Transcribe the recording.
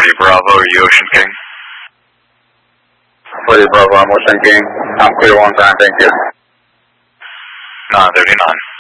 40 Bravo, are you Ocean King? 40 Bravo, I'm Ocean King. I'm clear one time, thank you. 939.